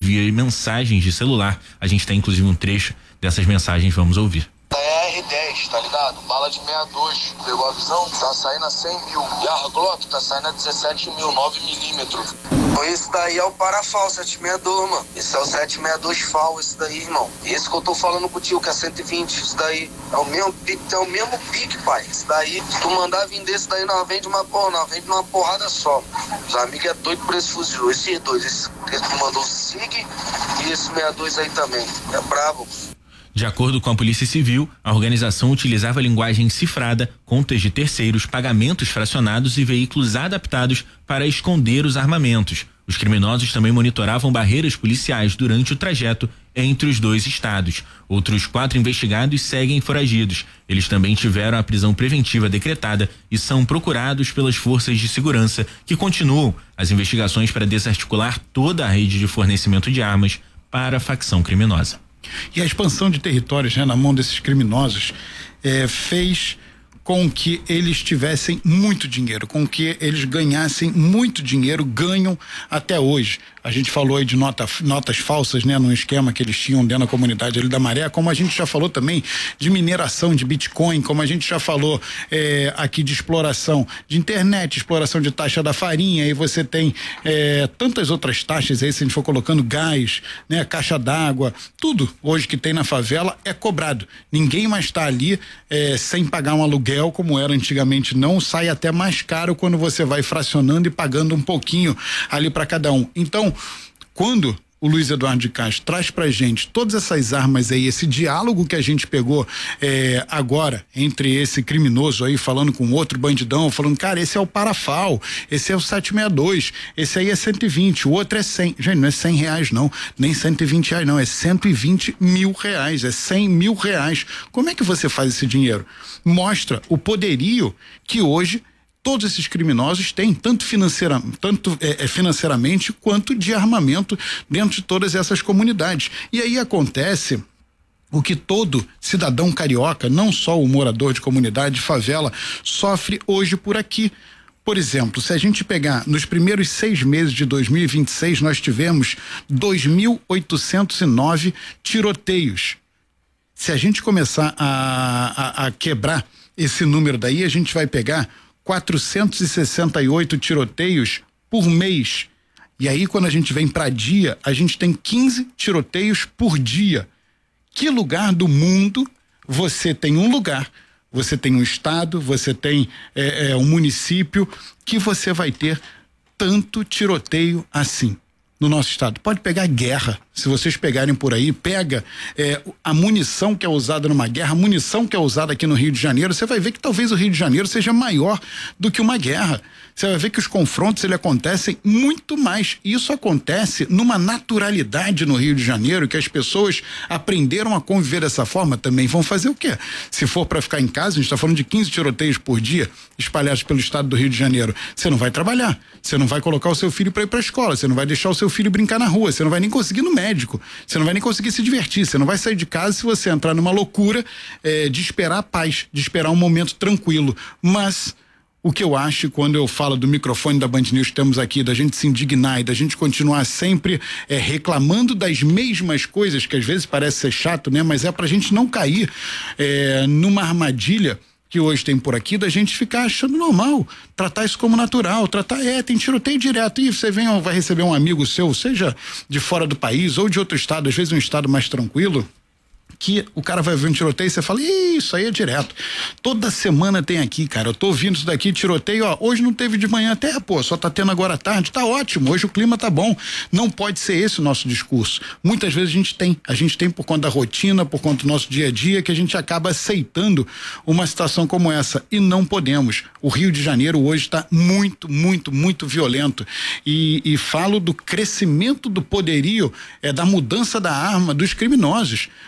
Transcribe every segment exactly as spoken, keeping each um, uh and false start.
via mensagens de celular. A gente tem inclusive um trecho dessas mensagens, vamos ouvir. É R dez, tá ligado? Bala de sessenta e dois, pegou a visão? Tá saindo a cem mil. E a Glock tá saindo a dezessete mil, nove milímetros. Esse daí é o Parafal sete sessenta e dois, mano. Esse é o sete sessenta e dois Fal, esse daí, irmão. Esse que eu tô falando contigo, que é cento e vinte, esse daí. É o mesmo pique, é o mesmo pique, pai. Esse daí, se tu mandar vender esse daí, nós vende uma porra, nós vende uma porrada só. Os amigos é doido por esse fuzil. Esses dois, esse que tu mandou o Sig e esse sessenta e dois aí também. É bravo. De acordo com a Polícia Civil, a organização utilizava linguagem cifrada, contas de terceiros, pagamentos fracionados e veículos adaptados para esconder os armamentos. Os criminosos também monitoravam barreiras policiais durante o trajeto entre os dois estados. Outros quatro investigados seguem foragidos. Eles também tiveram a prisão preventiva decretada e são procurados pelas forças de segurança, que continuam as investigações para desarticular toda a rede de fornecimento de armas para a facção criminosa. E a expansão de territórios, né, na mão desses criminosos eh, fez com que eles tivessem muito dinheiro, com que eles ganhassem muito dinheiro, ganham até hoje. A gente falou aí de nota, notas falsas, né, num esquema que eles tinham dentro da comunidade ali da Maré, como a gente já falou também de mineração de Bitcoin, como a gente já falou eh, aqui de exploração de internet, exploração de taxa da farinha, e você tem eh, tantas outras taxas aí, se a gente for colocando gás, né, caixa d'água, tudo hoje que tem na favela é cobrado. Ninguém mais está ali eh, sem pagar um aluguel como era antigamente, não. Sai até mais caro quando você vai fracionando e pagando um pouquinho ali para cada um. Então, quando o Luiz Eduardo de Castro traz pra gente todas essas armas aí, esse diálogo que a gente pegou eh, agora entre esse criminoso aí falando com outro bandidão, falando, cara, esse é o Parafal, esse é o sete sessenta e dois, esse aí é cento e vinte, o outro é cem. Gente, não é cem reais não, nem cento e vinte reais não, é cento e vinte mil reais, é cem mil reais. Como é que você faz esse dinheiro? Mostra o poderio que hoje todos esses criminosos têm, tanto, financeira, tanto é, financeiramente quanto de armamento dentro de todas essas comunidades. E aí acontece o que todo cidadão carioca, não só o morador de comunidade, de favela, sofre hoje por aqui. Por exemplo, se a gente pegar nos primeiros seis meses de dois mil e vinte e seis, nós tivemos dois mil oitocentos e nove tiroteios. Se a gente começar a, a, a quebrar esse número daí, a gente vai pegar quatrocentos e sessenta e oito tiroteios por mês. E aí, quando a gente vem para dia, a gente tem quinze tiroteios por dia. Que lugar do mundo você tem um lugar, você tem um estado, você tem é, é, um município que você vai ter tanto tiroteio assim no nosso estado? Pode pegar guerra, se vocês pegarem por aí, pega é, a munição que é usada numa guerra, a munição que é usada aqui no Rio de Janeiro, você vai ver que talvez o Rio de Janeiro seja maior do que uma guerra. Você vai ver que os confrontos ele acontecem muito mais. Isso acontece numa naturalidade no Rio de Janeiro, que as pessoas aprenderam a conviver dessa forma. Também vão fazer o quê? Se for para ficar em casa, a gente está falando de quinze tiroteios por dia espalhados pelo estado do Rio de Janeiro. Você não vai trabalhar, você não vai colocar o seu filho para ir para a escola, você não vai deixar o seu filho brincar na rua, você não vai nem conseguir ir no médico, você não vai nem conseguir se divertir, você não vai sair de casa se você entrar numa loucura eh, de esperar a paz, de esperar um momento tranquilo. Mas o que eu acho, quando eu falo do microfone da Band News que temos aqui, da gente se indignar e da gente continuar sempre é, reclamando das mesmas coisas, que às vezes parece ser chato, né? Mas é pra gente não cair é, numa armadilha que hoje tem por aqui, da gente ficar achando normal, tratar isso como natural, tratar, é, tem tiroteio direto, e você vem, vai receber um amigo seu, seja de fora do país ou de outro estado, às vezes um estado mais tranquilo, que o cara vai ver um tiroteio e você fala, isso aí é direto. Toda semana tem aqui, cara. Eu tô ouvindo isso daqui, tiroteio, ó. Hoje não teve de manhã até, pô, só tá tendo agora à tarde. Tá ótimo, hoje o clima tá bom. Não pode ser esse o nosso discurso. Muitas vezes a gente tem. A gente tem por conta da rotina, por conta do nosso dia a dia, que a gente acaba aceitando uma situação como essa. E não podemos. O Rio de Janeiro hoje tá muito, muito, muito violento. E, e falo do crescimento do poderio, é, da mudança da arma dos criminosos.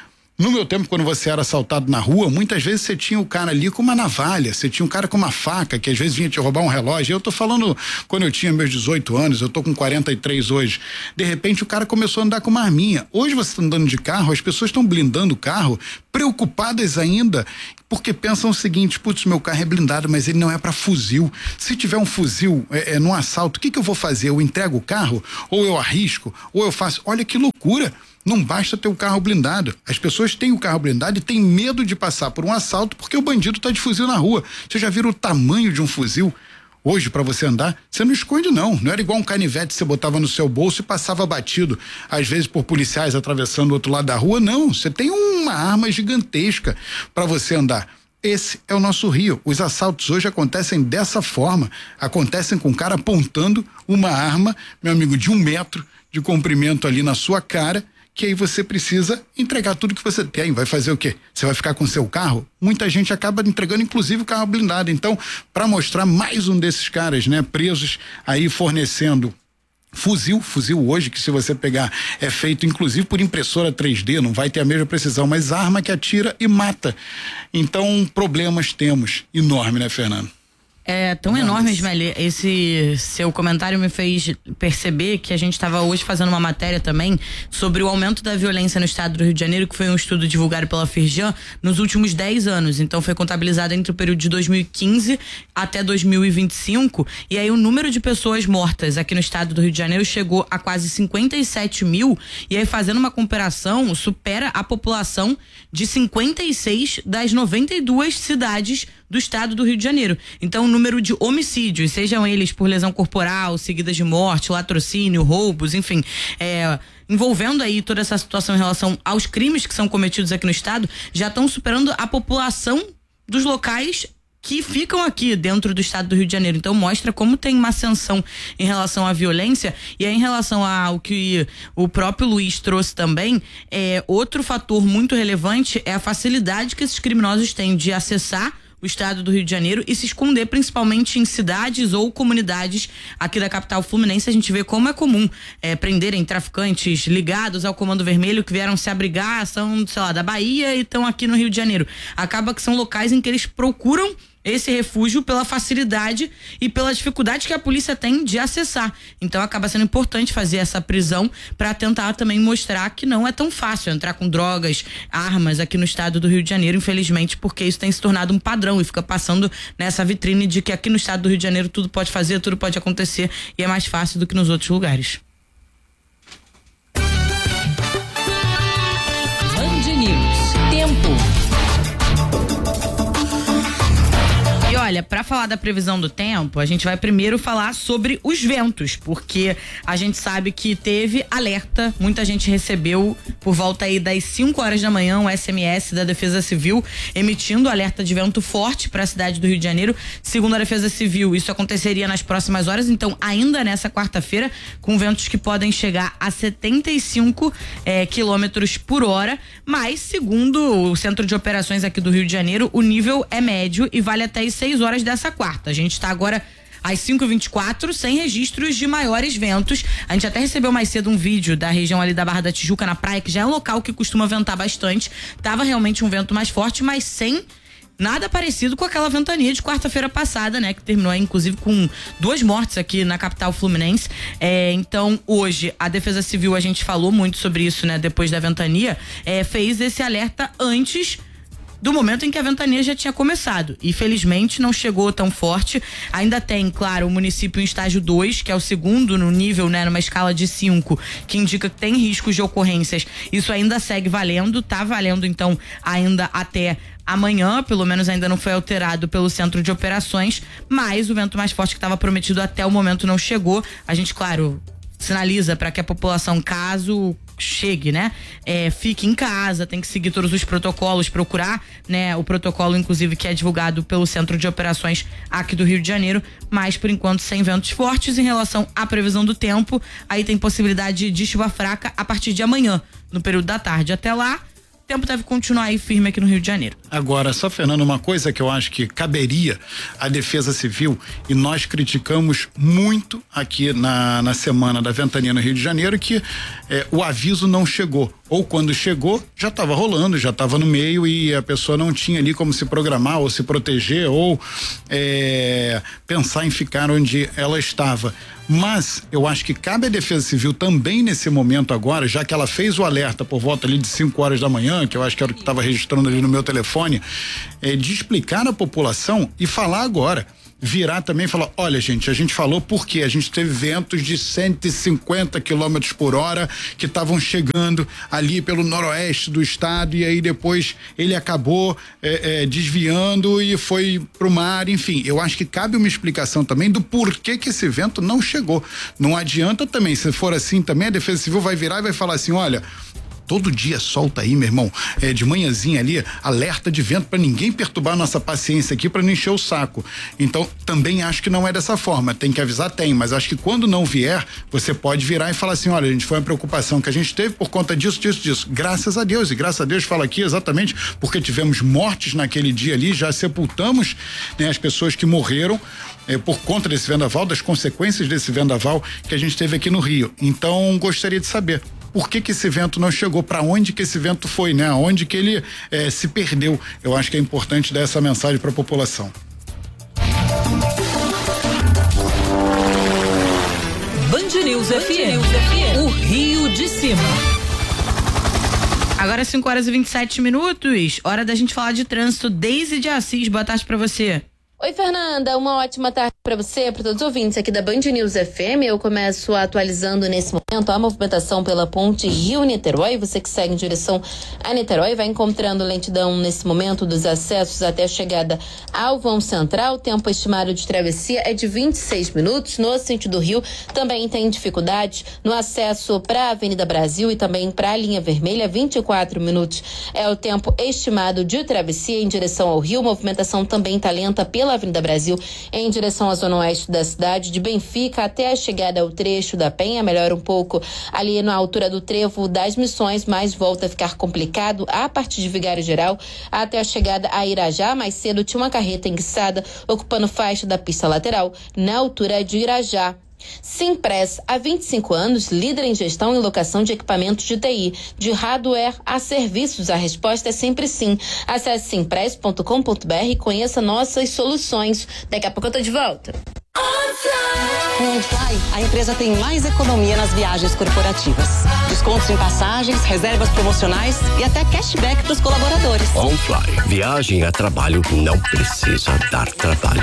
No meu tempo, quando você era assaltado na rua, muitas vezes você tinha o cara ali com uma navalha, você tinha um cara com uma faca, que às vezes vinha te roubar um relógio. Eu tô falando quando eu tinha meus dezoito anos, eu tô com quarenta e três hoje. De repente o cara começou a andar com uma arminha. Hoje você tá andando de carro, as pessoas estão blindando o carro, preocupadas ainda, porque pensam o seguinte: putz, meu carro é blindado, mas ele não é para fuzil. Se tiver um fuzil é, é, num assalto, o que que eu vou fazer? Eu entrego o carro? Ou eu arrisco? Ou eu faço? Olha que loucura! Não basta ter o carro blindado. As pessoas têm o carro blindado e têm medo de passar por um assalto porque o bandido tá de fuzil na rua. Você já viu o tamanho de um fuzil? Hoje, para você andar, você não esconde não. Não era igual um canivete que você botava no seu bolso e passava batido, às vezes por policiais atravessando o outro lado da rua. Não, você tem uma arma gigantesca para você andar. Esse é o nosso Rio. Os assaltos hoje acontecem dessa forma. Acontecem com o cara apontando uma arma, meu amigo, de um metro de comprimento ali na sua cara, que aí você precisa entregar tudo que você tem. Vai fazer o quê? Você vai ficar com seu carro? Muita gente acaba entregando inclusive o carro blindado. Então, para mostrar mais um desses caras, né, presos aí fornecendo fuzil, fuzil hoje, que se você pegar é feito inclusive por impressora três D, não vai ter a mesma precisão, mas arma que atira e mata. Então, problemas temos enorme, né, Fernando? É tão enorme, Ismael. Esse seu comentário me fez perceber que a gente estava hoje fazendo uma matéria também sobre o aumento da violência no estado do Rio de Janeiro, que foi um estudo divulgado pela Firjan nos últimos dez anos. Então foi contabilizado entre o período de dois mil e quinze até dois mil e vinte e cinco. E aí o número de pessoas mortas aqui no estado do Rio de Janeiro chegou a quase cinquenta e sete mil. E aí, fazendo uma comparação, supera a população de cinquenta e seis das noventa e duas cidades do estado do Rio de Janeiro. Então, o número de homicídios, sejam eles por lesão corporal, seguidas de morte, latrocínio, roubos, enfim, é, envolvendo aí toda essa situação em relação aos crimes que são cometidos aqui no estado, já estão superando a população dos locais que ficam aqui dentro do estado do Rio de Janeiro. Então mostra como tem uma ascensão em relação à violência. E aí, em relação ao que o próprio Luiz trouxe também, é, outro fator muito relevante é a facilidade que esses criminosos têm de acessar o estado do Rio de Janeiro e se esconder principalmente em cidades ou comunidades aqui da capital fluminense. A gente vê como é comum é, prenderem traficantes ligados ao Comando Vermelho que vieram se abrigar, são, sei lá, da Bahia e estão aqui no Rio de Janeiro. Acaba que são locais em que eles procuram esse refúgio pela facilidade e pela dificuldade que a polícia tem de acessar. Então acaba sendo importante fazer essa prisão para tentar também mostrar que não é tão fácil entrar com drogas, armas aqui no estado do Rio de Janeiro, infelizmente, porque isso tem se tornado um padrão e fica passando nessa vitrine de que aqui no estado do Rio de Janeiro tudo pode fazer, tudo pode acontecer e é mais fácil do que nos outros lugares. Band News. Tempo. E olha, para falar da previsão do tempo, a gente vai primeiro falar sobre os ventos, porque a gente sabe que teve alerta, muita gente recebeu por volta aí das cinco horas da manhã o S M S da Defesa Civil emitindo alerta de vento forte para a cidade do Rio de Janeiro. Segundo a Defesa Civil, isso aconteceria nas próximas horas, então ainda nessa quarta-feira, com ventos que podem chegar a setenta e cinco eh, quilômetros por hora, mas segundo o Centro de Operações aqui do Rio de Janeiro, o nível é médio e vale até as seis horas dessa quarta. A gente está agora às cinco e vinte e quatro, sem registros de maiores ventos. A gente até recebeu mais cedo um vídeo da região ali da Barra da Tijuca, na praia, que já é um local que costuma ventar bastante. Tava realmente um vento mais forte, mas sem nada parecido com aquela ventania de quarta-feira passada, né? Que terminou, inclusive, com duas mortes aqui na capital fluminense. É, então, hoje, a Defesa Civil, a gente falou muito sobre isso, né? Depois da ventania, é, fez esse alerta antes do momento em que a ventania já tinha começado. E felizmente não chegou tão forte. Ainda tem, claro, o município em estágio dois, que é o segundo no nível, né, numa escala de cinco, que indica que tem riscos de ocorrências. Isso ainda segue valendo, tá valendo então ainda até amanhã, pelo menos ainda não foi alterado pelo Centro de Operações, mas o vento mais forte que estava prometido até o momento não chegou. A gente, claro, sinaliza para que a população, caso chegue, né, é, fique em casa, tem que seguir todos os protocolos, procurar, né, o protocolo, inclusive, que é divulgado pelo Centro de Operações aqui do Rio de Janeiro, mas por enquanto sem ventos fortes. Em relação à previsão do tempo, aí tem possibilidade de chuva fraca a partir de amanhã, no período da tarde. Até lá, o tempo deve continuar aí firme aqui no Rio de Janeiro. Agora, só, Fernando, uma coisa que eu acho que caberia à Defesa Civil, e nós criticamos muito aqui na, na semana da Ventania no Rio de Janeiro, que eh, o aviso não chegou. Ou quando chegou, já estava rolando, já estava no meio e a pessoa não tinha ali como se programar ou se proteger ou eh, pensar em ficar onde ela estava. Mas eu acho que cabe à Defesa Civil também nesse momento agora, já que ela fez o alerta por volta ali de cinco horas da manhã, que eu acho que era o que estava registrando ali no meu telefone, é, de explicar à população e falar agora. Virar também e falar, olha, gente, a gente falou porque a gente teve ventos de cento e cinquenta quilômetros por hora que estavam chegando ali pelo noroeste do estado e aí depois ele acabou é, é, desviando e foi pro mar, enfim, eu acho que cabe uma explicação também do porquê que esse vento não chegou. Não adianta também, se for assim também, a Defesa Civil vai virar e vai falar assim, olha, todo dia solta aí, meu irmão, é, de manhãzinha ali, alerta de vento para ninguém perturbar nossa paciência aqui, para não encher o saco. Então, também acho que não é dessa forma. Tem que avisar, tem, mas acho que quando não vier, você pode virar e falar assim, olha, gente, foi uma preocupação que a gente teve por conta disso, disso, disso. Graças a Deus, e graças a Deus fala aqui exatamente porque tivemos mortes naquele dia ali, já sepultamos, né, as pessoas que morreram É, por conta desse vendaval, das consequências desse vendaval que a gente teve aqui no Rio. Então, gostaria de saber por que que esse vento não chegou, para onde que esse vento foi, né? Onde que ele eh, se perdeu. Eu acho que é importante dar essa mensagem para a população. Band News F M, o Rio de Cima. Agora cinco horas e vinte e sete minutos, hora da gente falar de trânsito. Deise de Assis, boa tarde para você. Oi, Fernanda, uma ótima tarde para você, para todos os ouvintes aqui da Band News F M. Eu começo atualizando nesse momento a movimentação pela ponte Rio-Niterói. Você que segue em direção a Niterói vai encontrando lentidão nesse momento dos acessos até a chegada ao vão central. O tempo estimado de travessia é de vinte e seis minutos. No sentido Rio também tem dificuldade no acesso para a Avenida Brasil e também para a linha vermelha. vinte e quatro minutos é o tempo estimado de travessia em direção ao Rio. Movimentação também está lenta pela Avenida Brasil em direção à zona oeste da cidade, de Benfica até a chegada ao trecho da Penha, melhora um pouco ali na altura do trevo das Missões, mas volta a ficar complicado a partir de Vigário Geral até a chegada a Irajá. Mais cedo tinha uma carreta enguiçada ocupando faixa da pista lateral na altura de Irajá. Simpress, há vinte e cinco anos, líder em gestão e locação de equipamentos de T I, de hardware a serviços. A resposta é sempre sim. Acesse simpress ponto com ponto b r e conheça nossas soluções. Daqui a pouco eu tô de volta. Com o Fly, a empresa tem mais economia nas viagens corporativas. Descontos em passagens, reservas promocionais e até cashback para os colaboradores. OnFly. Viagem a trabalho não precisa dar trabalho.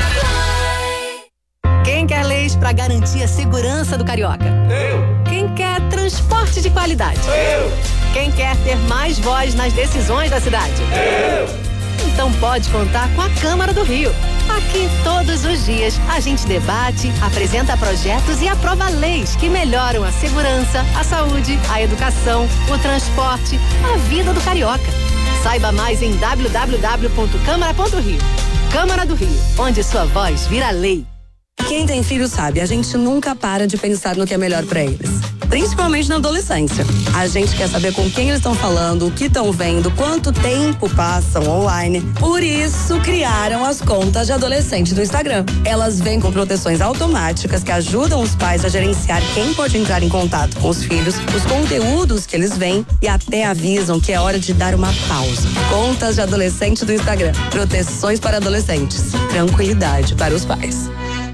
Quem quer leis para garantir a segurança do carioca? Eu. Quem quer transporte de qualidade? Eu. Quem quer ter mais voz nas decisões da cidade? Eu. Então pode contar com a Câmara do Rio. Aqui, todos os dias, a gente debate, apresenta projetos e aprova leis que melhoram a segurança, a saúde, a educação, o transporte, a vida do carioca. Saiba mais em w w w ponto câmara ponto rio. Câmara do Rio, onde sua voz vira lei. Quem tem filho sabe, a gente nunca para de pensar no que é melhor pra eles. Principalmente na adolescência. A gente quer saber com quem eles estão falando, o que estão vendo, quanto tempo passam online. Por isso, criaram as contas de adolescente do Instagram. Elas vêm com proteções automáticas que ajudam os pais a gerenciar quem pode entrar em contato com os filhos, os conteúdos que eles veem e até avisam que é hora de dar uma pausa. Contas de adolescente do Instagram. Proteções para adolescentes. Tranquilidade para os pais.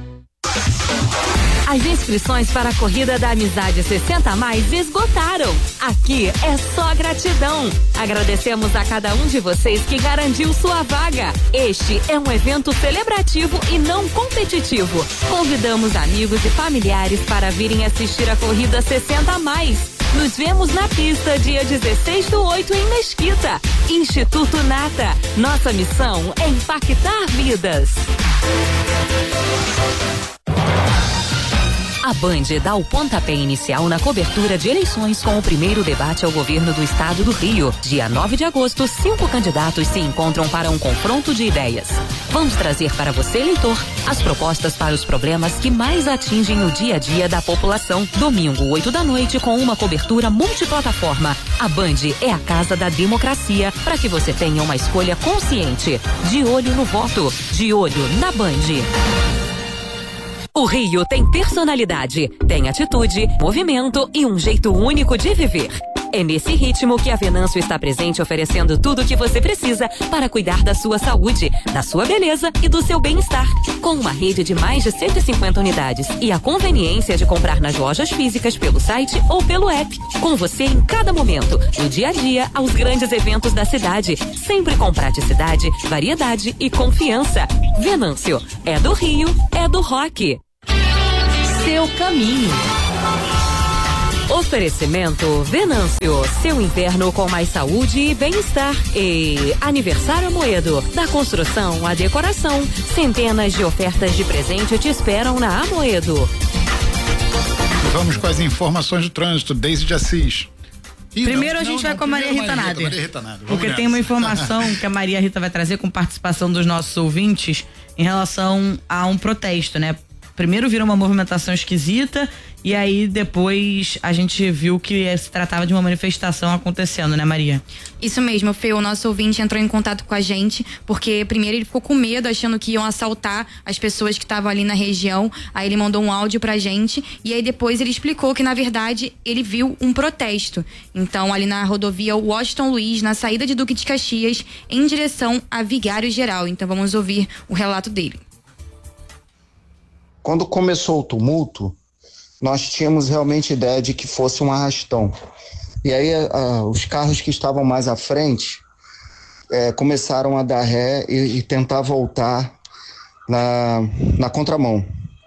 As inscrições para a Corrida da Amizade sessenta a mais esgotaram. Aqui é só gratidão. Agradecemos a cada um de vocês que garantiu sua vaga. Este é um evento celebrativo e não competitivo. Convidamos amigos e familiares para virem assistir a Corrida sessenta a mais. Nos vemos na pista dia dezesseis do oito em Mesquita. Instituto Nata. Nossa missão é impactar vidas. A Band dá o pontapé inicial na cobertura de eleições com o primeiro debate ao governo do estado do Rio. Dia nove de agosto, cinco candidatos se encontram para um confronto de ideias. Vamos trazer para você, eleitor, as propostas para os problemas que mais atingem o dia a dia da população. Domingo, oito da noite, com uma cobertura multiplataforma. A Band é a casa da democracia para que você tenha uma escolha consciente. De olho no voto, de olho na Band. O Rio tem personalidade, tem atitude, movimento e um jeito único de viver. É nesse ritmo que a Venâncio está presente, oferecendo tudo o que você precisa para cuidar da sua saúde, da sua beleza e do seu bem-estar. Com uma rede de mais de cento e cinquenta unidades e a conveniência de comprar nas lojas físicas pelo site ou pelo app. Com você em cada momento, do dia a dia aos grandes eventos da cidade, sempre com praticidade, variedade e confiança. Venâncio, é do Rio, é do rock. Seu caminho. Oferecimento Venâncio, seu inverno com mais saúde e bem-estar. E Aniversário Amoedo, da construção à decoração, centenas de ofertas de presente te esperam na Amoedo. Vamos com as informações do trânsito, Deise de Assis. E Primeiro não, a gente não, vai não, com a Maria Rita Nader, Maria Rita Nader. Porque nessa. Tem uma informação que a Maria Rita vai trazer com participação dos nossos ouvintes em relação a um protesto, né? Primeiro virou uma movimentação esquisita e aí depois a gente viu que se tratava de uma manifestação acontecendo, né, Maria? Isso mesmo, Fê, o nosso ouvinte entrou em contato com a gente porque primeiro ele ficou com medo, achando que iam assaltar as pessoas que estavam ali na região. Aí ele mandou um áudio pra gente e aí depois ele explicou que na verdade ele viu um protesto. Então ali na rodovia Washington Luiz, na saída de Duque de Caxias, em direção a Vigário Geral. Então vamos ouvir o relato dele. Quando começou o tumulto, nós tínhamos realmente ideia de que fosse um arrastão. E aí uh, os carros que estavam mais à frente uh, começaram a dar ré e, e tentar voltar na, na contramão.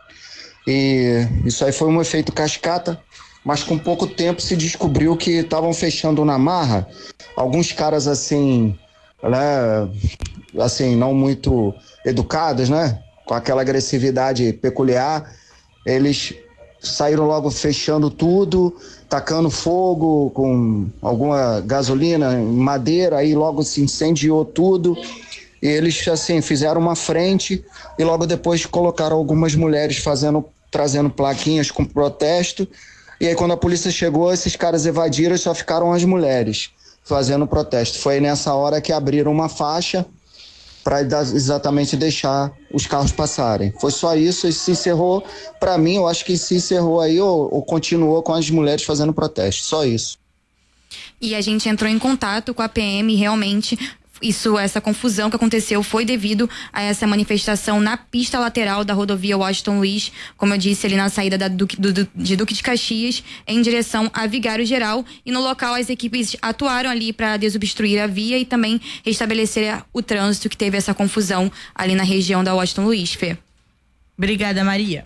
E isso aí foi um efeito cascata, mas com pouco tempo se descobriu que estavam fechando na marra. Alguns caras assim, né, assim, não muito educados, né? Com aquela agressividade peculiar, eles saíram logo fechando tudo, tacando fogo com alguma gasolina, madeira, aí logo se incendiou tudo. E eles, assim, fizeram uma frente e logo depois colocaram algumas mulheres fazendo, trazendo plaquinhas com protesto. E aí quando a polícia chegou, esses caras evadiram e só ficaram as mulheres fazendo protesto. Foi nessa hora que abriram uma faixa para exatamente deixar os carros passarem. Foi só isso e se encerrou. Para mim, eu acho que se encerrou aí ou, ou continuou com as mulheres fazendo protesto. Só isso. E a gente entrou em contato com a P M e realmente isso, essa confusão que aconteceu foi devido a essa manifestação na pista lateral da rodovia Washington Luiz, como eu disse, ali na saída da Duque, do, de Duque de Caxias, em direção a Vigário Geral. E no local as equipes atuaram ali para desobstruir a via e também restabelecer o trânsito que teve essa confusão ali na região da Washington Luiz, Fê. Obrigada, Maria.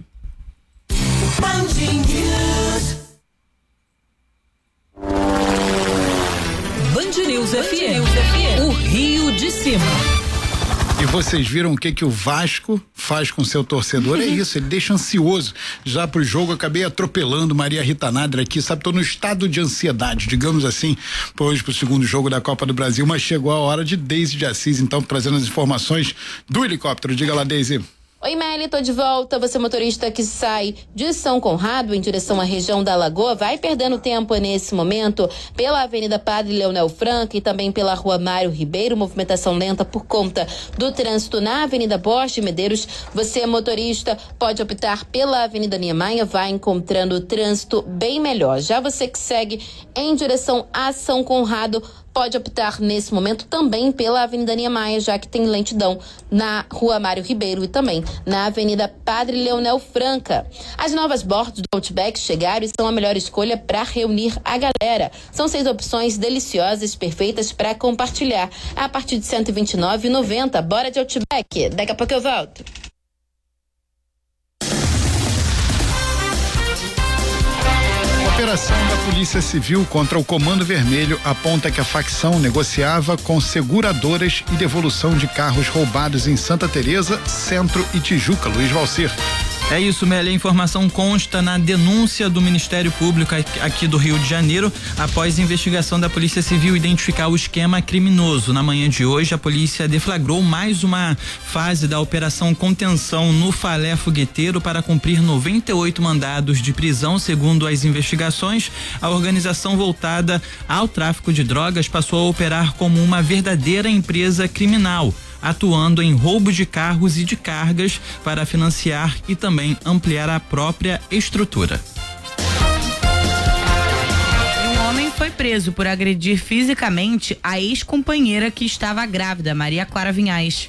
Band News F M, o Rio de Cima. E vocês viram o que que o Vasco faz com seu torcedor? É isso, ele deixa ansioso já pro jogo. Eu acabei atropelando Maria Rita Nader aqui, sabe? Tô no estado de ansiedade, digamos assim, hoje pro segundo jogo da Copa do Brasil, mas chegou a hora de Deise de Assis, então, trazendo as informações do helicóptero. Diga lá, Deise. Oi, Meli, tô de volta. Você, motorista que sai de São Conrado em direção à região da Lagoa, vai perdendo tempo nesse momento pela Avenida Padre Leonel Franca e também pela Rua Mário Ribeiro, movimentação lenta por conta do trânsito na Avenida Borges de Medeiros. Você, motorista, pode optar pela Avenida Niemeyer, vai encontrando o trânsito bem melhor. Já você que segue em direção a São Conrado, pode optar nesse momento também pela Avenida Niemeyer, já que tem lentidão na Rua Mário Ribeiro e também na Avenida Padre Leonel Franca. As novas bordas do Outback chegaram e são a melhor escolha para reunir a galera. São seis opções deliciosas, perfeitas para compartilhar. A partir de cento e vinte e nove reais e noventa centavos. Bora de Outback. Daqui a pouco eu volto. A operação da Polícia Civil contra o Comando Vermelho aponta que a facção negociava com seguradoras e devolução de carros roubados em Santa Teresa, Centro e Tijuca. Luiz Valcir. É isso, Meli. A informação consta na denúncia do Ministério Público aqui do Rio de Janeiro, após investigação da Polícia Civil identificar o esquema criminoso. Na manhã de hoje, a polícia deflagrou mais uma fase da Operação Contenção no Falé Fogueteiro para cumprir noventa e oito mandados de prisão. Segundo as investigações, a organização voltada ao tráfico de drogas passou a operar como uma verdadeira empresa criminal, atuando em roubo de carros e de cargas para financiar e também ampliar a própria estrutura. Um homem foi preso por agredir fisicamente a ex-companheira que estava grávida, Maria Clara Vinhais.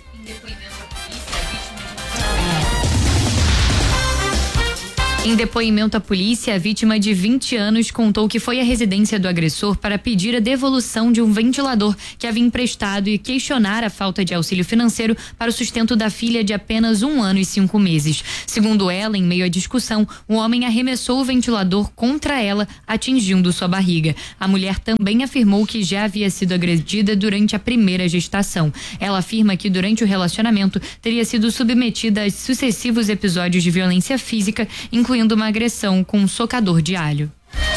Em depoimento à polícia, a vítima de vinte anos contou que foi à residência do agressor para pedir a devolução de um ventilador que havia emprestado e questionar a falta de auxílio financeiro para o sustento da filha de apenas um ano e cinco meses. Segundo ela, em meio à discussão, o homem arremessou o ventilador contra ela, atingindo sua barriga. A mulher também afirmou que já havia sido agredida durante a primeira gestação. Ela afirma que durante o relacionamento teria sido submetida a sucessivos episódios de violência física, incluindo uma agressão com um socador de alho.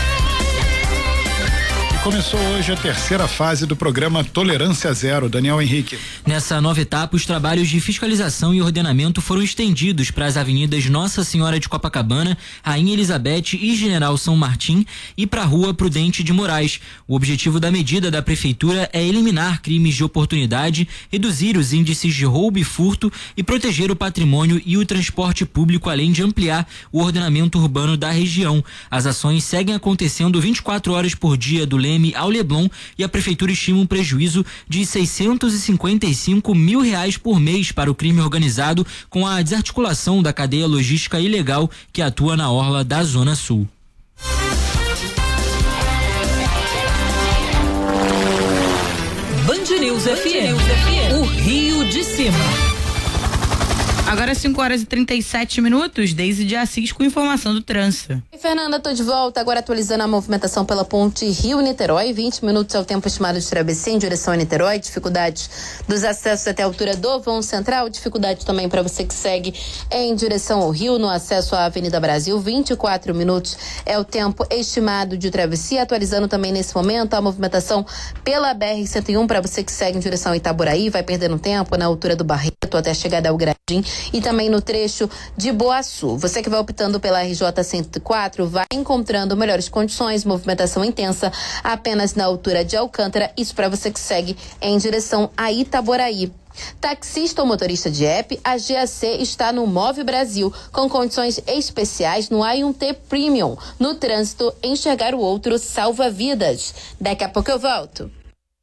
Começou hoje a terceira fase do programa Tolerância Zero. Daniel Henrique. Nessa nova etapa, os trabalhos de fiscalização e ordenamento foram estendidos para as avenidas Nossa Senhora de Copacabana, Rainha Elizabeth e General São Martim e para a Rua Prudente de Moraes. O objetivo da medida da prefeitura é eliminar crimes de oportunidade, reduzir os índices de roubo e furto e proteger o patrimônio e o transporte público, além de ampliar o ordenamento urbano da região. As ações seguem acontecendo vinte e quatro horas por dia do Leme ao Leblon e a prefeitura estima um prejuízo de seiscentos e cinquenta e cinco mil reais por mês para o crime organizado, com a desarticulação da cadeia logística ilegal que atua na orla da Zona Sul. Band News F M, o Rio de Cima. Agora cinco horas e trinta e sete minutos, Deise de Assis com informação do trânsito. E Fernanda, tô de volta, agora atualizando a movimentação pela ponte Rio-Niterói. vinte minutos é o tempo estimado de travessia em direção a Niterói. Dificuldades dos acessos até a altura do vão central. Dificuldade também para você que segue em direção ao Rio, no acesso à Avenida Brasil. vinte e quatro minutos é o tempo estimado de travessia. Atualizando também nesse momento a movimentação pela B R cento e um para você que segue em direção a Itaboraí. Vai perdendo tempo na altura do Barreto até a chegada ao Gradim. E também no trecho de Boaçu. Você que vai optando pela R J cento e quatro vai encontrando melhores condições, movimentação intensa apenas na altura de Alcântara. Isso para você que segue em direção a Itaboraí. Taxista ou motorista de app, a G A C está no Move Brasil com condições especiais no A um T Premium. No trânsito, enxergar o outro salva vidas. Daqui a pouco eu volto.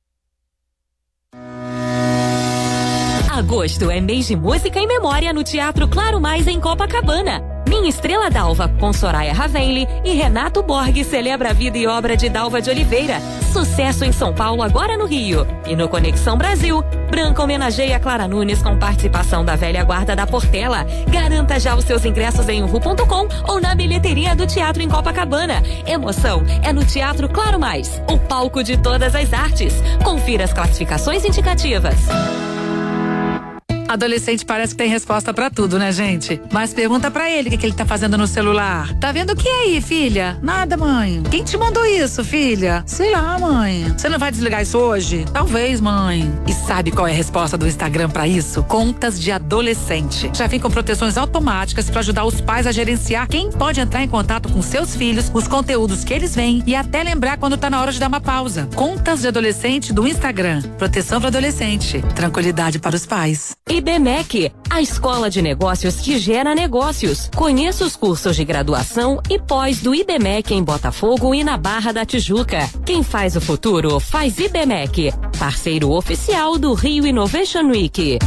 Agosto é mês de música em memória no Teatro Claro Mais em Copacabana. Minha Estrela d'Alva, com Soraya Ravelli e Renato Borghi, celebra a vida e obra de Dalva de Oliveira. Sucesso em São Paulo, agora no Rio. E no Conexão Brasil, Branca homenageia Clara Nunes com participação da velha guarda da Portela. Garanta já os seus ingressos em uhu ponto com ou na bilheteria do Teatro em Copacabana. Emoção é no Teatro Claro Mais, o palco de todas as artes. Confira as classificações indicativas. Adolescente parece que tem resposta pra tudo, né, gente? Mas pergunta pra ele o que, que ele tá fazendo no celular. Tá vendo o que aí, filha? Nada, mãe. Quem te mandou isso, filha? Sei lá, mãe. Você não vai desligar isso hoje? Talvez, mãe. E sabe qual é a resposta do Instagram pra isso? Contas de adolescente. Já vem com proteções automáticas pra ajudar os pais a gerenciar quem pode entrar em contato com seus filhos, os conteúdos que eles veem e até lembrar quando tá na hora de dar uma pausa. Contas de adolescente do Instagram. Proteção para adolescente. Tranquilidade para os pais. IBMEC, a escola de negócios que gera negócios. Conheça os cursos de graduação e pós do IBMEC em Botafogo e na Barra da Tijuca. Quem faz o futuro faz IBMEC, parceiro oficial do Rio Innovation Week.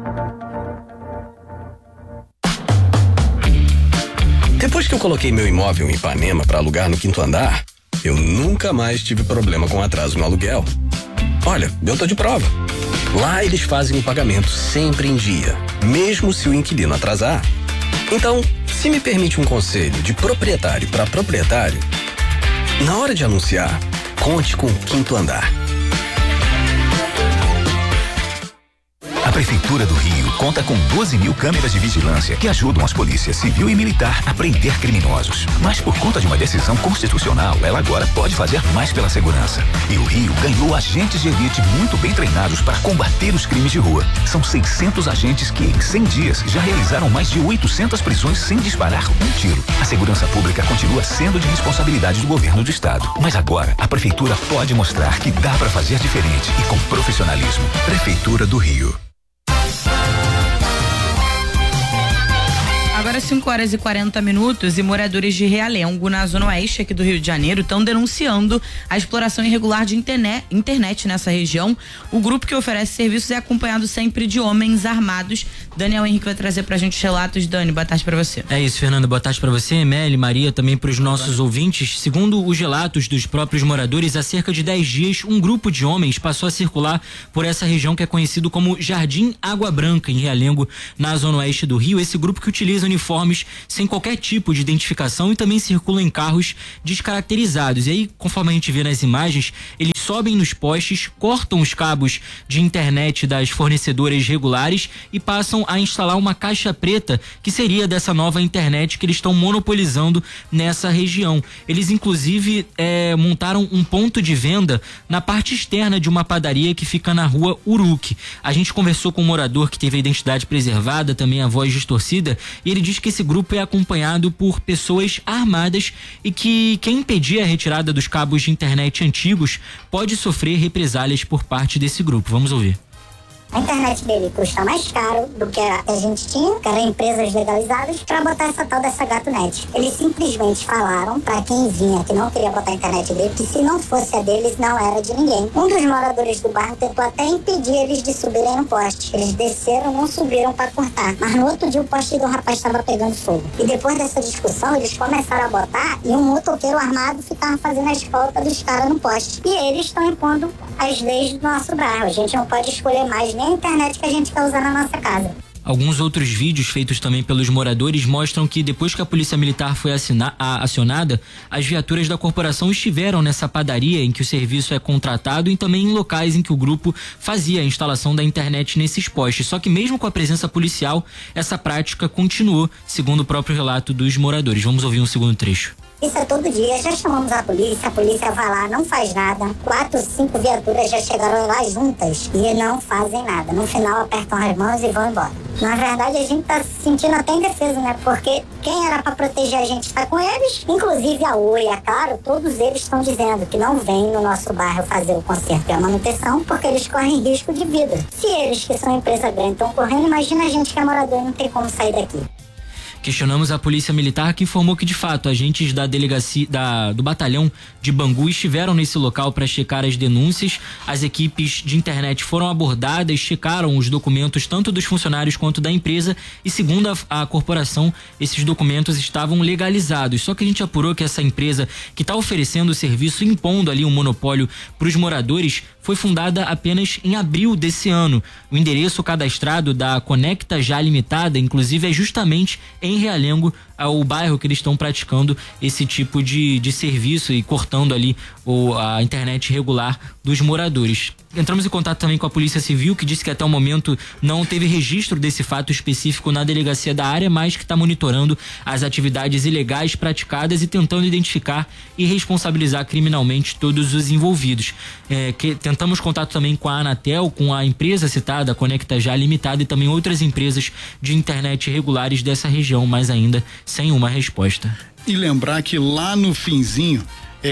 Depois que eu coloquei meu imóvel em Ipanema para alugar no quinto andar, eu nunca mais tive problema com atraso no aluguel. Olha, eu tô de prova. Lá eles fazem o pagamento sempre em dia, mesmo se o inquilino atrasar. Então, se me permite um conselho de proprietário para proprietário, na hora de anunciar, conte com o quinto andar. A A Prefeitura do Rio conta com doze mil câmeras de vigilância que ajudam as polícias civil e militar a prender criminosos. Mas por conta de uma decisão constitucional, ela agora pode fazer mais pela segurança. E o Rio ganhou agentes de elite muito bem treinados para combater os crimes de rua. São seiscentos agentes que, em cem dias, já realizaram mais de oitocentas prisões sem disparar um tiro. A segurança pública continua sendo de responsabilidade do governo do estado. Mas agora, a Prefeitura pode mostrar que dá para fazer diferente e com profissionalismo. Prefeitura do Rio. Agora cinco horas e quarenta minutos e moradores de Realengo, na zona oeste aqui do Rio de Janeiro, estão denunciando a exploração irregular de internet, internet nessa região. O grupo que oferece serviços é acompanhado sempre de homens armados. Daniel Henrique vai trazer pra gente os relatos. Dani, boa tarde pra você. É isso, Fernanda, boa tarde pra você, Emeli, Maria, também pros nossos ouvintes. Segundo os relatos dos próprios moradores, há cerca de dez dias, um grupo de homens passou a circular por essa região que é conhecido como Jardim Água Branca, em Realengo, na zona oeste do Rio. Esse grupo que utiliza uniformes sem qualquer tipo de identificação e também circulam em carros descaracterizados. E aí, conforme a gente vê nas imagens, eles sobem nos postes, cortam os cabos de internet das fornecedoras regulares e passam a instalar uma caixa preta que seria dessa nova internet que eles estão monopolizando nessa região. Eles inclusive é, montaram um ponto de venda na parte externa de uma padaria que fica na rua Uruque. A gente conversou com um morador que teve a identidade preservada, também a voz distorcida, e ele diz que esse grupo é acompanhado por pessoas armadas e que quem impedir a retirada dos cabos de internet antigos pode sofrer represálias por parte desse grupo. Vamos ouvir. A internet dele custa mais caro do que a que a gente tinha, que eram empresas legalizadas, para botar essa tal dessa GatoNet. Eles simplesmente falaram para quem vinha que não queria botar a internet dele, que se não fosse a deles, não era de ninguém. Um dos moradores do bairro tentou até impedir eles de subirem no poste. Eles desceram, não subiram para cortar. Mas no outro dia o poste do rapaz estava pegando fogo. E depois dessa discussão, eles começaram a botar e um motoqueiro armado ficava fazendo a escolta dos caras no poste. E eles estão impondo as leis do nosso bairro. A gente não pode escolher mais nem a internet que a gente quer usar na nossa casa. Alguns outros vídeos feitos também pelos moradores mostram que depois que a polícia militar foi assinar, a, acionada, as viaturas da corporação estiveram nessa padaria em que o serviço é contratado e também em locais em que o grupo fazia a instalação da internet nesses postes. Só que mesmo com a presença policial, essa prática continuou, segundo o próprio relato dos moradores. Vamos ouvir um segundo trecho. Isso é todo dia, já chamamos a polícia, a polícia vai lá, não faz nada. Quatro, cinco viaturas já chegaram lá juntas e não fazem nada. No final apertam as mãos e vão embora. Na verdade a gente tá se sentindo até indefeso, né? Porque quem era pra proteger a gente tá com eles, inclusive a Oi, é claro, todos eles estão dizendo que não vêm no nosso bairro fazer o conserto e a manutenção porque eles correm risco de vida. Se eles, que são empresa grande, estão correndo, imagina a gente que é morador e não tem como sair daqui. Questionamos a polícia militar, que informou que de fato agentes da delegacia da, do batalhão de Bangu estiveram nesse local para checar as denúncias. As equipes de internet foram abordadas, checaram os documentos tanto dos funcionários quanto da empresa e segundo a, a corporação, esses documentos estavam legalizados. Só que a gente apurou que essa empresa que está oferecendo o serviço, impondo ali um monopólio para os moradores, foi fundada apenas em abril desse ano. O endereço cadastrado da Conecta Já Limitada, inclusive, é justamente em Realengo, o bairro que eles estão praticando esse tipo de, de serviço e cortando ali o, a internet regular dos moradores. Entramos em contato também com a Polícia Civil, que disse que até o momento não teve registro desse fato específico na delegacia da área, mas que está monitorando as atividades ilegais praticadas e tentando identificar e responsabilizar criminalmente todos os envolvidos. É, que, tentamos contato também com a Anatel, com a empresa citada, a Conecta Já Limitada, e também outras empresas de internet regulares dessa região, mas ainda sem uma resposta. E lembrar que lá no finzinho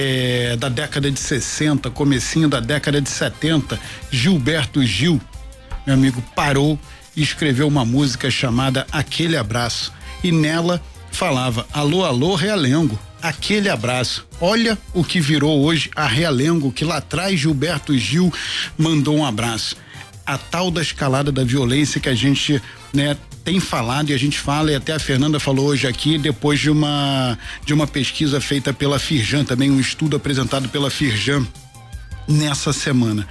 é, da década de sessenta, comecinho da década de setenta, Gilberto Gil, meu amigo, parou e escreveu uma música chamada Aquele Abraço, e nela falava: alô, alô, Realengo, aquele abraço. Olha o que virou hoje a Realengo, que lá atrás Gilberto Gil mandou um abraço. A tal da escalada da violência que a gente, né, tem falado, e a gente fala, e até a Fernanda falou hoje aqui, depois de uma de uma pesquisa feita pela Firjan, também um estudo apresentado pela Firjan nessa semana.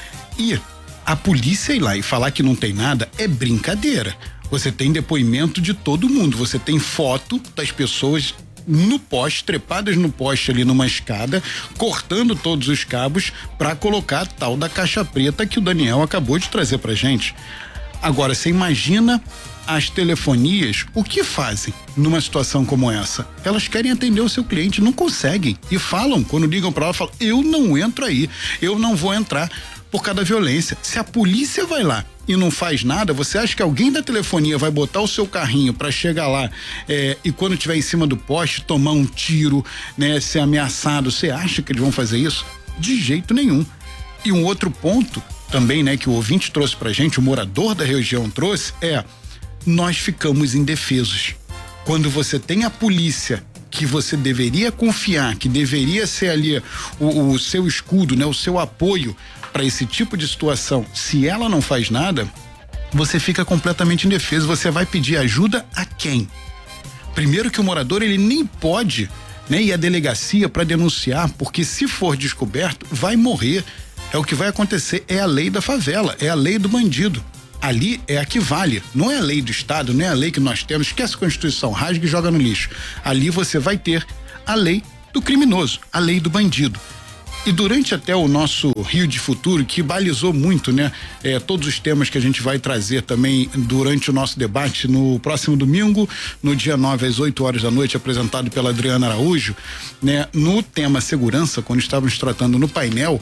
E a polícia ir lá e falar que não tem nada é brincadeira. Você tem depoimento de todo mundo, você tem foto das pessoas no poste, trepadas no poste ali numa escada, cortando todos os cabos para colocar a tal da caixa preta que o Daniel acabou de trazer pra gente. Agora, você imagina as telefonias, o que fazem numa situação como essa? Elas querem atender o seu cliente, não conseguem e falam, quando ligam para ela, falam, eu não entro aí, eu não vou entrar por causa da violência. Se a polícia vai lá e não faz nada, você acha que alguém da telefonia vai botar o seu carrinho para chegar lá é, e quando estiver em cima do poste tomar um tiro, né, ser ameaçado? Você acha que eles vão fazer isso? De jeito nenhum. E um outro ponto também, né, que o ouvinte trouxe pra gente, o morador da região trouxe, é nós ficamos indefesos. Quando você tem a polícia que você deveria confiar, que deveria ser ali o, o seu escudo, né, o seu apoio para esse tipo de situação, se ela não faz nada, você fica completamente indefeso. Você vai pedir ajuda a quem? Primeiro que o morador, ele nem pode, né, ir à delegacia para denunciar, porque se for descoberto, vai morrer. É o que vai acontecer, é a lei da favela, é a lei do bandido. Ali é a que vale, não é a lei do Estado, não é a lei que nós temos, esquece a Constituição, rasga e joga no lixo. Ali você vai ter a lei do criminoso, a lei do bandido. E durante até o nosso Rio de Futuro, que balizou muito, né, é, todos os temas que a gente vai trazer também durante o nosso debate no próximo domingo, no dia nove às oito horas da noite, apresentado pela Adriana Araújo, né, no tema segurança, quando estávamos tratando no painel,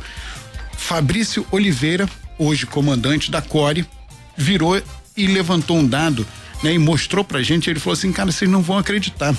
Fabrício Oliveira, hoje comandante da Core, virou e levantou um dado, né, e mostrou pra gente. Ele falou assim, cara, vocês não vão acreditar,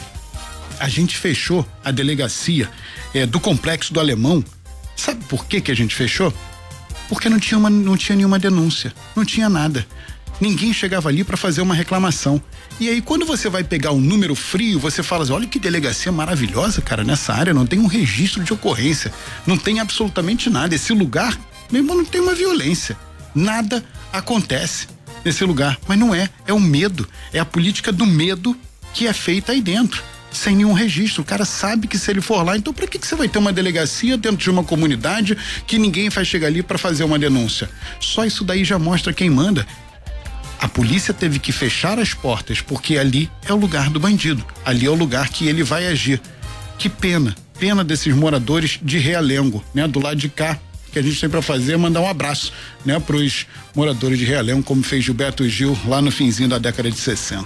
a gente fechou a delegacia é, do Complexo do Alemão. Sabe por que que a gente fechou? Porque não tinha uma, não tinha nenhuma denúncia, não tinha nada, ninguém chegava ali para fazer uma reclamação. E aí quando você vai pegar um número frio, você fala assim, olha que delegacia maravilhosa, cara, nessa área não tem um registro de ocorrência, não tem absolutamente nada, esse lugar, meu irmão, não tem uma violência, nada acontece nesse lugar, mas não é, é o medo, é a política do medo que é feita aí dentro, sem nenhum registro. O cara sabe que se ele for lá, então pra que que você vai ter uma delegacia dentro de uma comunidade que ninguém vai chegar ali para fazer uma denúncia? Só isso daí já mostra quem manda. A polícia teve que fechar as portas porque ali é o lugar do bandido, ali é o lugar que ele vai agir. Que pena, pena desses moradores de Realengo, né, do lado de cá. Que a gente tem para fazer é mandar um abraço, né, pros moradores de Realengo, como fez Gilberto Gil lá no finzinho da década de sessenta.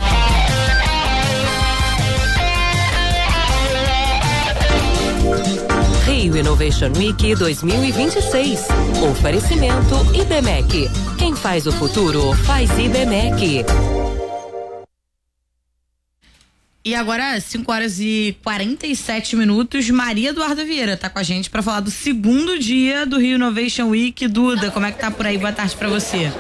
Rio Innovation Week dois mil e vinte e seis. Oferecimento Ibmec. Quem faz o futuro faz Ibmec. E agora, cinco horas e quarenta e sete minutos, Maria Eduarda Vieira tá com a gente para falar do segundo dia do Rio Innovation Week. Duda, como é que tá por aí? Boa tarde para você.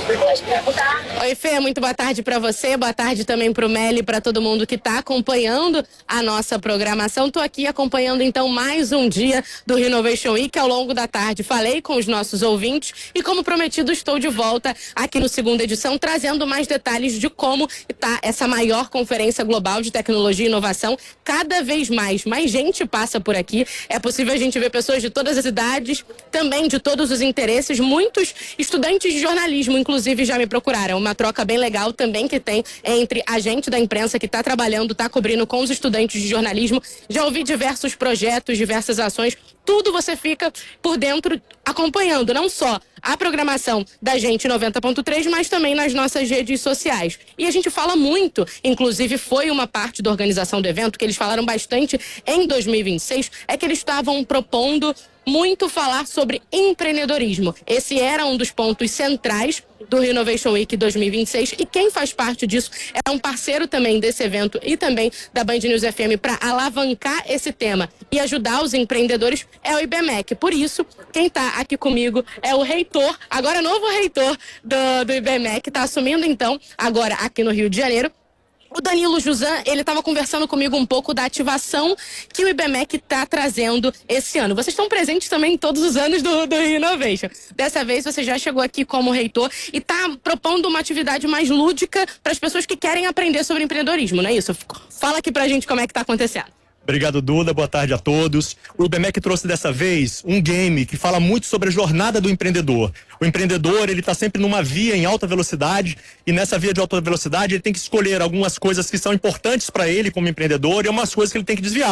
Oi, Fê, muito boa tarde para você, boa tarde também pro Meli, para todo mundo que tá acompanhando a nossa programação. Tô aqui acompanhando então mais um dia do Rio Innovation Week. Ao longo da tarde falei com os nossos ouvintes e, como prometido, estou de volta aqui no segunda edição, trazendo mais detalhes de como tá essa maior conferência global de tecnologia e inovação. Cada vez mais, mais gente passa por aqui. É possível a gente ver pessoas de todas as idades, também de todos os interesses. Muitos estudantes de jornalismo, inclusive, já me procuraram. Uma troca bem legal também que tem entre a gente da imprensa que está trabalhando, está cobrindo com os estudantes de jornalismo. Já ouvi diversos projetos, diversas ações. Tudo você fica por dentro acompanhando, não só a programação da Gente noventa ponto três, mas também nas nossas redes sociais. E a gente fala muito, inclusive foi uma parte da organização do evento que eles falaram bastante em dois mil e vinte e seis, é que eles estavam propondo muito falar sobre empreendedorismo. Esse era um dos pontos centrais do Rio Innovation Week dois mil e vinte e seis, e quem faz parte disso é um parceiro também desse evento e também da Band News F M para alavancar esse tema e ajudar os empreendedores é o Ibmec. Por isso, quem está aqui comigo é o reitor, agora novo reitor do, do Ibmec, está assumindo então agora aqui no Rio de Janeiro. O Danilo Juzan, ele estava conversando comigo um pouco da ativação que o Ibmec está trazendo esse ano. Vocês estão presentes também todos os anos do, do Rio Innovation. Dessa vez você já chegou aqui como reitor e está propondo uma atividade mais lúdica para as pessoas que querem aprender sobre empreendedorismo, não é isso? Fala aqui pra gente como é que está acontecendo. Obrigado, Duda. Boa tarde a todos. O Ibmec trouxe dessa vez um game que fala muito sobre a jornada do empreendedor. O empreendedor, ele está sempre numa via em alta velocidade e nessa via de alta velocidade ele tem que escolher algumas coisas que são importantes para ele como empreendedor e algumas coisas que ele tem que desviar.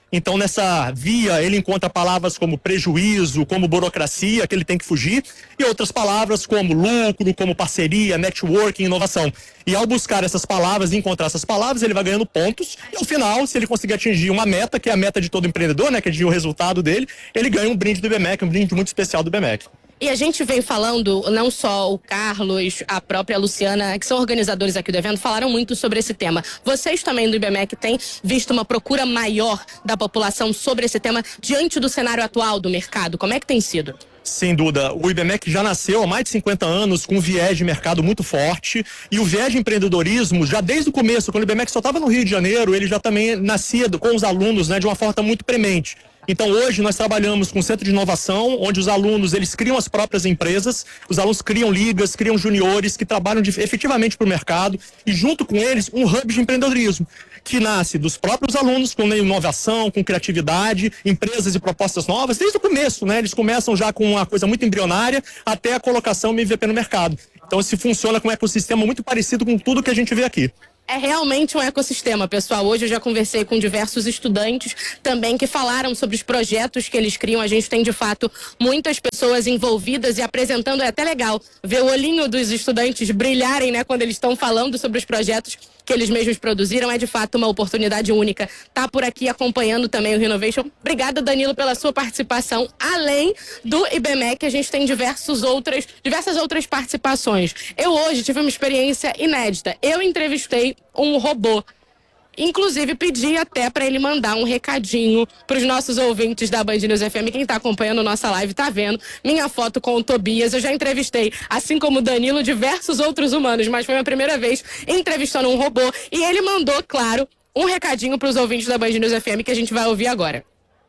Então, nessa via, ele encontra palavras como prejuízo, como burocracia, que ele tem que fugir, e outras palavras como lucro, como parceria, networking, inovação. E ao buscar essas palavras e encontrar essas palavras, ele vai ganhando pontos, e ao final, se ele conseguir atingir uma meta, que é a meta de todo empreendedor, né, que é atingir o resultado dele, ele ganha um brinde do I B M E C, um brinde muito especial do I B M E C. E a gente vem falando, não só o Carlos, a própria Luciana, que são organizadores aqui do evento, falaram muito sobre esse tema. Vocês também do I B M E C têm visto uma procura maior da população sobre esse tema diante do cenário atual do mercado? Como é que tem sido? Sem dúvida, o I B M E C já nasceu há mais de cinquenta anos com um viés de mercado muito forte, e o viés de empreendedorismo, já desde o começo, quando o I B M E C só estava no Rio de Janeiro, ele já também nascia com os alunos, né, de uma forma muito premente. Então hoje nós trabalhamos com um centro de inovação, onde os alunos eles criam as próprias empresas, os alunos criam ligas, criam juniores que trabalham de, efetivamente para o mercado, e junto com eles um hub de empreendedorismo, que nasce dos próprios alunos com inovação, com criatividade, empresas e propostas novas, desde o começo, né? Eles começam já com uma coisa muito embrionária até a colocação M V P no mercado. Então se funciona com um ecossistema muito parecido com tudo que a gente vê aqui. É realmente um ecossistema, pessoal. Hoje eu já conversei com diversos estudantes também que falaram sobre os projetos que eles criam. A gente tem, de fato, muitas pessoas envolvidas e apresentando. É até legal ver o olhinho dos estudantes brilharem, né, quando eles estão falando sobre os projetos que eles mesmos produziram. É, de fato, uma oportunidade única. Tá por aqui acompanhando também o Renovation. Obrigada, Danilo, pela sua participação. Além do I B M E C, a gente tem diversos outras, diversas outras participações. Eu hoje tive uma experiência inédita. Eu entrevistei um robô. Inclusive, pedi até para ele mandar um recadinho para os nossos ouvintes da Band News F M. Quem está acompanhando nossa live está vendo minha foto com o Tobias. Eu já entrevistei, assim como o Danilo, diversos outros humanos, mas foi a primeira vez entrevistando um robô. E ele mandou, claro, um recadinho para os ouvintes da Band News F M que a gente vai ouvir agora.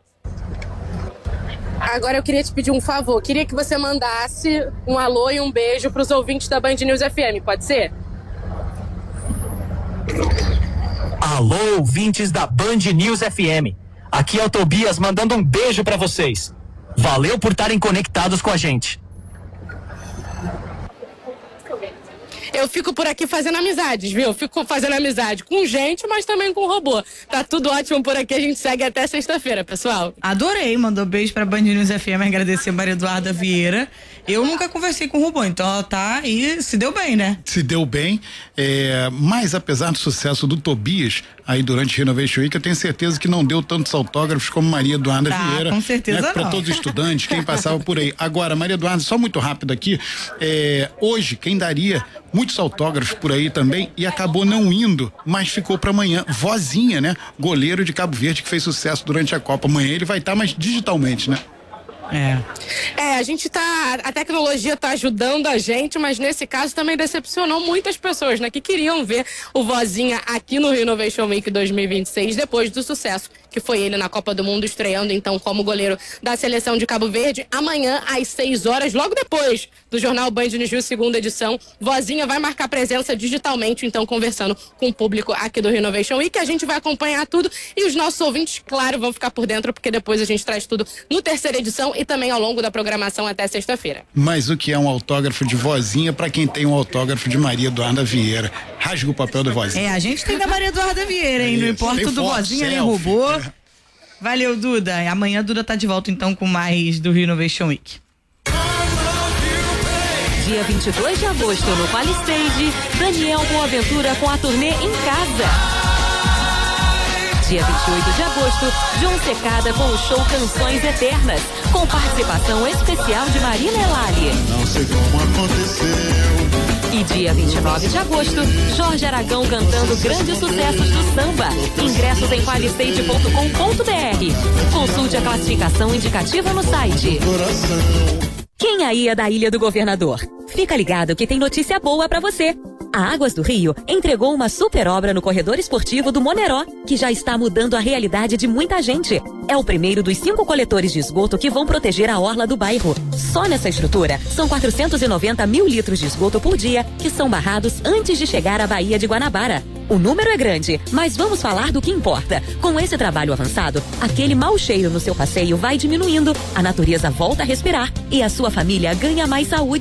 Agora eu queria te pedir um favor. Queria que você mandasse um alô e um beijo para os ouvintes da Band News F M. Pode ser? Alô, ouvintes da Band News F M. Aqui é o Tobias mandando um beijo pra vocês. Valeu por estarem conectados com a gente. Eu fico por aqui fazendo amizades, viu? Eu fico fazendo amizade com gente, mas também com robô. Tá tudo ótimo por aqui, a gente segue até sexta-feira, pessoal. Adorei, mandou beijo pra Band News F M, agradecer a Maria Eduarda Vieira. Eu nunca conversei com o robô, então ela tá aí, se deu bem, né? Se deu bem, é, mas apesar do sucesso do Tobias aí durante Renovation Week, eu tenho certeza que não deu tantos autógrafos como Maria Eduarda tá, Vieira. Com certeza né, para todos os estudantes, quem passava por aí. Agora, Maria Eduarda, só muito rápido aqui, é, hoje quem daria muitos autógrafos por aí também e acabou não indo, mas ficou para amanhã, Vozinha, né? Goleiro de Cabo Verde que fez sucesso durante a Copa. Amanhã ele vai estar, tá, mas digitalmente, né? É. É, a gente tá. A tecnologia tá ajudando a gente, mas nesse caso também decepcionou muitas pessoas, né? Que queriam ver o Vozinha aqui no Renovation Week dois mil e vinte e seis, depois do sucesso que foi ele na Copa do Mundo, estreando então como goleiro da seleção de Cabo Verde. Amanhã, às seis horas, logo depois do jornal Band News, segunda edição, Vozinha vai marcar presença digitalmente, então conversando com o público aqui do Renovation Week. A gente vai acompanhar tudo e os nossos ouvintes, claro, vão ficar por dentro, porque depois a gente traz tudo no terceira edição e também ao longo da programação até sexta-feira. Mas o que é um autógrafo de Vozinha para quem tem um autógrafo de Maria Eduarda Vieira? Rasga o papel do Vozinha. É, a gente tem da Maria Eduarda Vieira, hein? É, não importa do Vozinha nem robô. É. Valeu, Duda. Amanhã a Duda tá de volta então com mais do Renovation Week. Dia vinte e dois de agosto no Palistage, Daniel Boaventura com a turnê Em Casa. Dia vinte e oito de agosto, João Secada com o show Canções Eternas, com participação especial de Marina Elali. Não sei como aconteceu. E dia vinte e nove de agosto, Jorge Aragão cantando grandes sucessos do samba. Ingressos em palistage ponto com ponto br. Consulte a classificação indicativa no site. Quem aí é da Ilha do Governador? Fica ligado que tem notícia boa pra você. A Águas do Rio entregou uma super obra no corredor esportivo do Moneró, que já está mudando a realidade de muita gente. É o primeiro dos cinco coletores de esgoto que vão proteger a orla do bairro. Só nessa estrutura, são quatrocentos e noventa mil litros de esgoto por dia que são barrados antes de chegar à Baía de Guanabara. O número é grande, mas vamos falar do que importa. Com esse trabalho avançado, aquele mau cheiro no seu passeio vai diminuindo, a natureza volta a respirar e a sua família ganha mais saúde.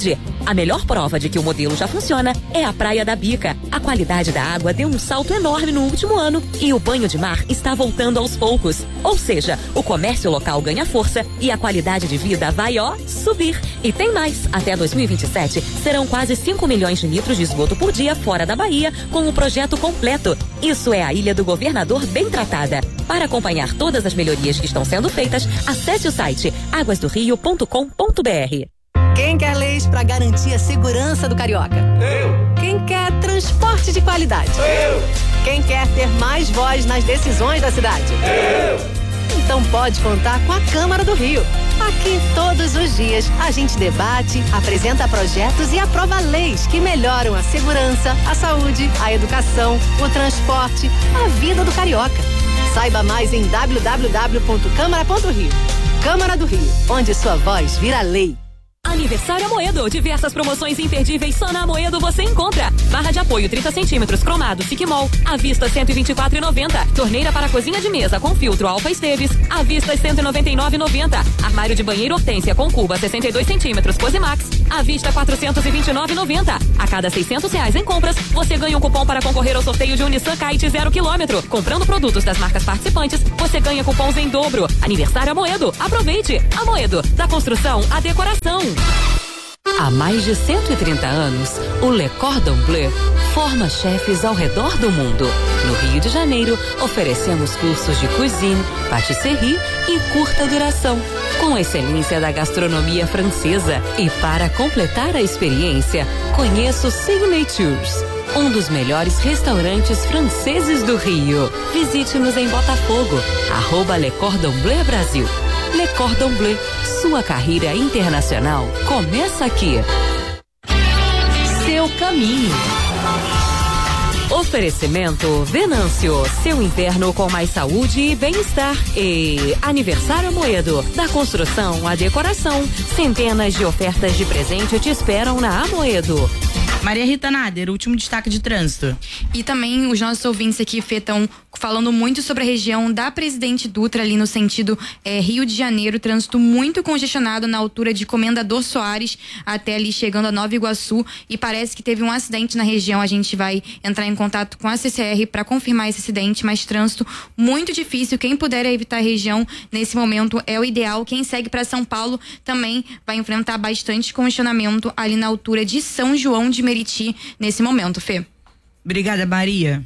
A melhor prova de que o modelo já funciona é a Praia da Bica. A qualidade da água deu um salto enorme no último ano e o banho de mar está voltando aos poucos. Ou seja, o comércio local ganha força e a qualidade de vida vai, ó, subir. E tem mais. Até dois mil e vinte e sete, serão quase cinco milhões de litros de esgoto por dia fora da Bahia com o projeto completo. Isso é a Ilha do Governador bem tratada. Para acompanhar todas as melhorias que estão sendo feitas, acesse o site águas do rio ponto com ponto br. Quem quer leis para garantir a segurança do carioca? Eu. Quem quer transporte de qualidade? Eu. Quem quer ter mais voz nas decisões da cidade? Eu. Então pode contar com a Câmara do Rio. Aqui, todos os dias, a gente debate, apresenta projetos e aprova leis que melhoram a segurança, a saúde, a educação, o transporte, a vida do carioca. Saiba mais em w w w ponto câmara ponto rio. Câmara do Rio, onde sua voz vira lei. Aniversário Amoedo. Diversas promoções imperdíveis só na Amoedo você encontra. Barra de apoio trinta centímetros, cromado, Fiquimol, à vista cento e vinte e quatro reais e noventa. Torneira para cozinha de mesa com filtro Alfa Esteves, à vista cento e noventa e nove reais e noventa. Armário de banheiro Hortência com cuba sessenta e dois centímetros, Cosimax, à vista quatrocentos e vinte e nove reais e noventa. A cada seiscentos reais em compras, você ganha um cupom para concorrer ao sorteio de um Nissan Kite zero quilômetro. Comprando produtos das marcas participantes, você ganha cupons em dobro. Aniversário Amoedo. Aproveite. Amoedo, da construção à decoração. Há mais de cento e trinta anos, o Le Cordon Bleu forma chefes ao redor do mundo. No Rio de Janeiro, oferecemos cursos de cuisine, patisserie e curta duração, com excelência da gastronomia francesa. E para completar a experiência, conheça o Signatures, um dos melhores restaurantes franceses do Rio. Visite-nos em Botafogo, arroba Le Cordon Bleu Brasil. Le Cordon Bleu, sua carreira internacional começa aqui. Seu caminho. Oferecimento Venâncio, seu inverno com mais saúde e bem-estar. E Aniversário Amoedo, da construção à decoração. Centenas de ofertas de presente te esperam na Amoedo. Maria Rita Nader, último destaque de trânsito. E também os nossos ouvintes aqui, Fê, estão falando muito sobre a região da Presidente Dutra, ali no sentido é, Rio de Janeiro, trânsito muito congestionado na altura de Comendador Soares, até ali chegando a Nova Iguaçu, e parece que teve um acidente na região. A gente vai entrar em contato com a C C R para confirmar esse acidente, mas trânsito muito difícil. Quem puder evitar a região nesse momento é o ideal. Quem segue para São Paulo também vai enfrentar bastante congestionamento ali na altura de São João de Meriti nesse momento, Fê. Obrigada, Maria.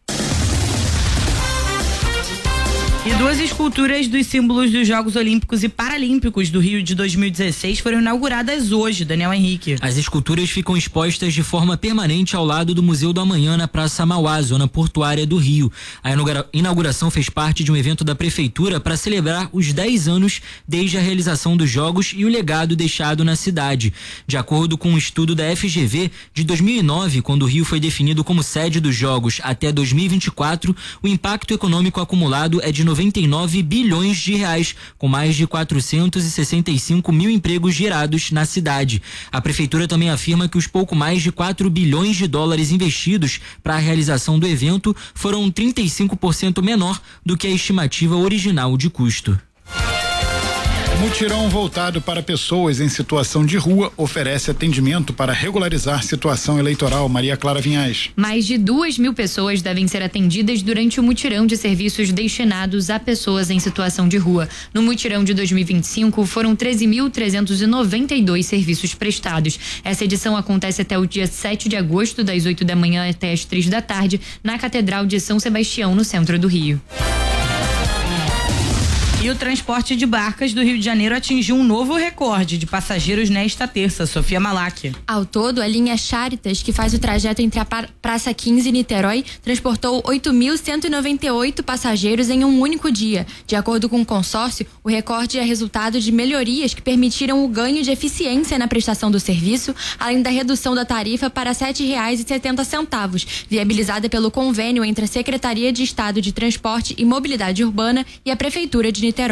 E duas esculturas dos símbolos dos Jogos Olímpicos e Paralímpicos do Rio de dois mil e dezesseis foram inauguradas hoje, Daniel Henrique. As esculturas ficam expostas de forma permanente ao lado do Museu do Amanhã, na Praça Mauá, zona portuária do Rio. A inauguração fez parte de um evento da Prefeitura para celebrar os dez anos desde a realização dos Jogos e o legado deixado na cidade. De acordo com um estudo da F G V, de dois mil e nove, quando o Rio foi definido como sede dos Jogos, até dois mil e vinte e quatro, o impacto econômico acumulado é de noventa e nove bilhões de reais, com mais de quatrocentos e sessenta e cinco mil empregos gerados na cidade. A prefeitura também afirma que os pouco mais de quatro bilhões de dólares investidos para a realização do evento foram trinta e cinco por cento menor do que a estimativa original de custo. Mutirão voltado para pessoas em situação de rua oferece atendimento para regularizar situação eleitoral. Maria Clara Vinhais. Mais de duas mil pessoas devem ser atendidas durante o mutirão de serviços destinados a pessoas em situação de rua. No mutirão de dois mil e vinte e cinco, foram treze mil trezentos e noventa e dois serviços prestados. Essa edição acontece até o dia sete de agosto, das oito da manhã até as três da tarde, na Catedral de São Sebastião, no centro do Rio. E o transporte de barcas do Rio de Janeiro atingiu um novo recorde de passageiros nesta terça. Sofia Malac. Ao todo, a linha Charitas, que faz o trajeto entre a Praça quinze e Niterói, transportou oito mil cento e noventa e oito passageiros em um único dia. De acordo com o consórcio, o recorde é resultado de melhorias que permitiram o ganho de eficiência na prestação do serviço, além da redução da tarifa para sete reais e setenta centavos, viabilizada pelo convênio entre a Secretaria de Estado de Transporte e Mobilidade Urbana e a Prefeitura de Niterói.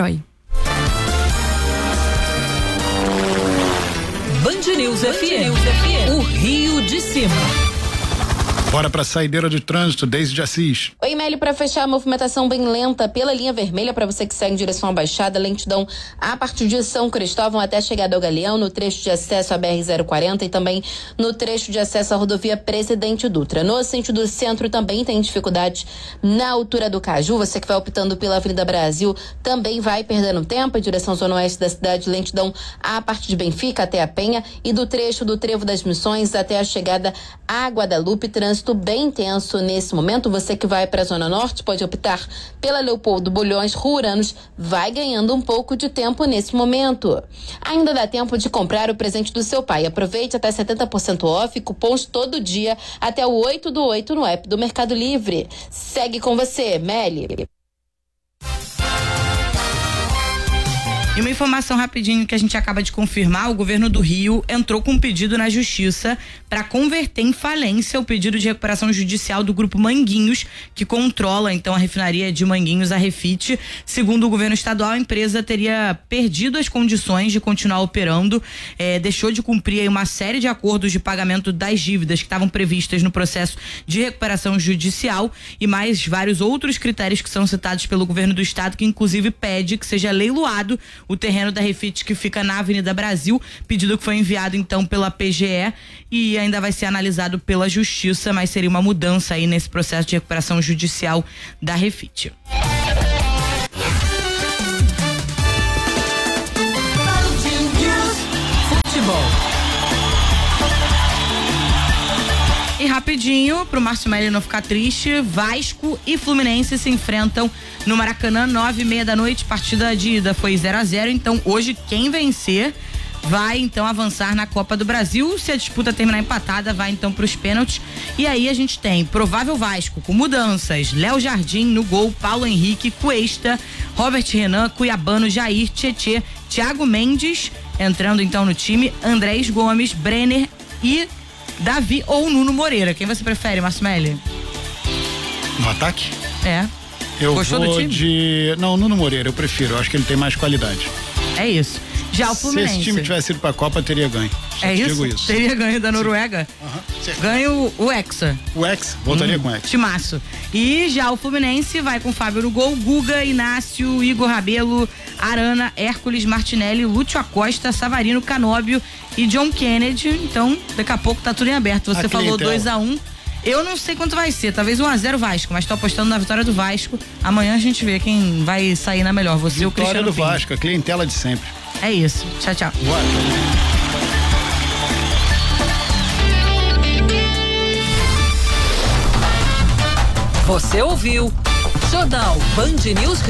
Band News F M, o Rio de Cima. Bora pra saideira de trânsito, Deise de Assis. Oi, Meli, para fechar, a movimentação bem lenta pela linha vermelha para você que segue em direção à Baixada, lentidão a partir de São Cristóvão até a chegada ao Galeão, no trecho de acesso à B R zero quarenta e também no trecho de acesso à rodovia Presidente Dutra. No sentido centro também tem dificuldade na altura do Caju. Você que vai optando pela Avenida Brasil também vai perdendo tempo em direção à zona oeste da cidade, lentidão a partir de Benfica até a Penha e do trecho do Trevo das Missões até a chegada a Guadalupe, trânsito bem intenso nesse momento. Você que vai para a Zona Norte pode optar pela Leopoldo Bulhões, Ruaranos, vai ganhando um pouco de tempo nesse momento. Ainda dá tempo de comprar o presente do seu pai. Aproveite até setenta por cento off, cupons todo dia até o oito do oito no app do Mercado Livre. Segue com você, Meli. E uma informação rapidinho que a gente acaba de confirmar: o governo do Rio entrou com um pedido na justiça para converter em falência o pedido de recuperação judicial do grupo Manguinhos, que controla então a refinaria de Manguinhos, a Refit. Segundo o governo estadual, a empresa teria perdido as condições de continuar operando, eh, deixou de cumprir aí uma série de acordos de pagamento das dívidas que estavam previstas no processo de recuperação judicial e mais vários outros critérios que são citados pelo governo do estado, que inclusive pede que seja leiloado o terreno da Refit, que fica na Avenida Brasil, pedido que foi enviado então pela P G E e ainda vai ser analisado pela Justiça, mas seria uma mudança aí nesse processo de recuperação judicial da Refit. Futebol. E rapidinho, pro Márcio Meli não ficar triste, Vasco e Fluminense se enfrentam no Maracanã, nove e meia da noite. Partida de ida foi zero a zero, então hoje quem vencer vai então avançar na Copa do Brasil. Se a disputa terminar empatada, vai então para os pênaltis. E aí a gente tem provável Vasco com mudanças: Léo Jardim no gol, Paulo Henrique, Cuesta, Robert Renan, Cuiabano, Jair, Tietê, Thiago Mendes entrando então no time, Andrés Gomes, Brenner e Davi ou Nuno Moreira. Quem você prefere, Márcio Meli? No ataque? É. Eu Gostou vou do time? de... Não, Nuno Moreira, eu prefiro. Eu acho que ele tem mais qualidade. É isso. Já o Fluminense. Se esse time tivesse ido pra Copa, teria ganho. Só É te isso? digo isso. Teria ganho da Noruega? Uhum. Ganho o Hexa. O Hexa, voltaria hum, com o Hexa. Timaço. E já o Fluminense vai com Fábio no gol, Guga, Inácio, Igor Rabelo, Arana, Hércules, Martinelli, Lúcio Acosta, Savarino, Canóbio e John Kennedy. Então, daqui a pouco tá tudo em aberto. Você A falou clientela. dois a um. Eu não sei quanto vai ser, talvez um a zero Vasco, mas tô apostando na vitória do Vasco. Amanhã a gente vê quem vai sair na melhor, você ou o Vitória Cristiano do Pinto. Vasco, a clientela de sempre. É isso. Tchau, tchau. Bora. Você ouviu Jornal Band News